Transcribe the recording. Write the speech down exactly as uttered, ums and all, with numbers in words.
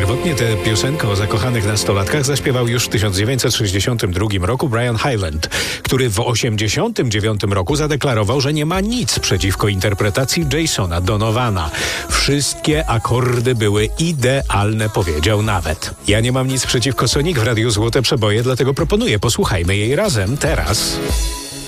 Pierwotnie tę piosenkę o zakochanych nastolatkach zaśpiewał już w tysiąc dziewięćset sześćdziesiątym drugim roku Brian Hyland, który w osiemdziesiątym dziewiątym roku zadeklarował, że nie ma nic przeciwko interpretacji Jasona Donovana. Wszystkie akordy były idealne, powiedział nawet. Ja nie mam nic przeciwko Sonic w Radiu Złote Przeboje, dlatego proponuję, posłuchajmy jej razem teraz.